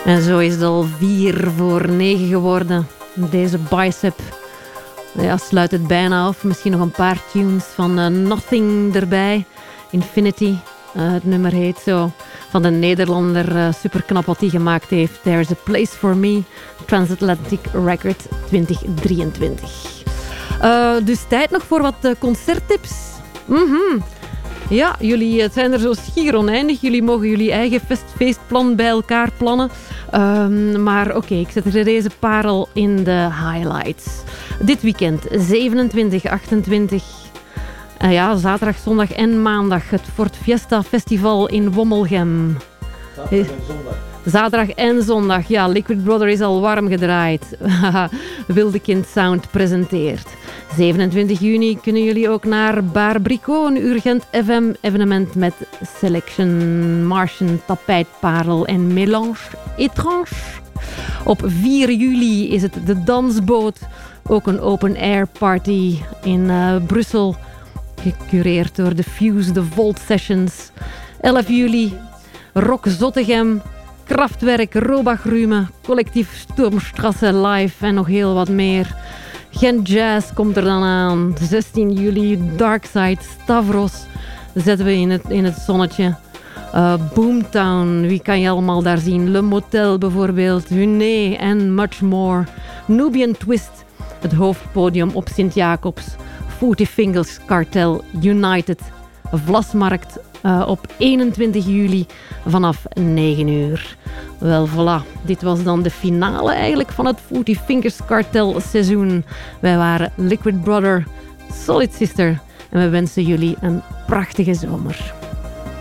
En zo is het al 4:45 geworden. Deze bicep sluit het bijna af. Misschien nog een paar tunes van Nothing erbij. Infinity, het nummer heet zo. Van de Nederlander, superknap wat hij gemaakt heeft. There's a Place for Me, Transatlantic Record 2023. Dus tijd nog voor wat concerttips. Ja, jullie zijn er zo schier oneindig. Jullie mogen jullie eigen feestplan bij elkaar plannen. Maar oké, ik zet er deze parel in de highlights. Dit weekend, 27, 28... zaterdag, zondag en maandag. Het Fort Fiesta Festival in Wommelgem. Zaterdag en zondag. Zaterdag en zondag. Ja, Liquid Brother is al warm gedraaid. Wildekind Sound presenteert. 27 juni kunnen jullie ook naar Bar Bricot, een Urgent FM evenement met Selection, Martian, Tapijtparel en Mélange Étrange. Op 4 juli is het de Dansboot, ook een open-air party in Brussel, gecureerd door de Fuse, de Volt Sessions. 11 juli, Rock Zottegem, Kraftwerk, Robach Rume, Collectief Sturmstrasse live en nog heel wat meer. Gent Jazz komt er dan aan. 16 juli, Darkside, Stavros zetten we in het zonnetje. Boomtown, wie kan je allemaal daar zien? Le Motel bijvoorbeeld, Huné en much more. Nubian Twist, het hoofdpodium op Sint-Jacobs. 40 Fingers Cartel United, Vlasmarkt op 21 juli vanaf 9 uur. Wel, voilà. Dit was dan de finale eigenlijk van het 40 Fingers Cartel seizoen. Wij waren Liquid Brother, Solid Sister en we wensen jullie een prachtige zomer.